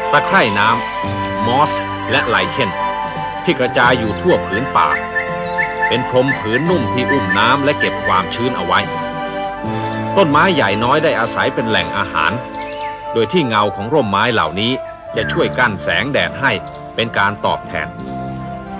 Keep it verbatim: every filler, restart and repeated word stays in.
ตะไคร่น้ำมอสและไลเคนที่กระจายอยู่ทั่วผืนป่าเป็นพรมผืนนุ่มที่อุ้มน้ำและเก็บความชื้นเอาไว้ต้นไม้ใหญ่น้อยได้อาศัยเป็นแหล่งอาหารโดยที่เงาของร่มไม้เหล่านี้จะช่วยกั้นแสงแดดให้เป็นการตอบแทน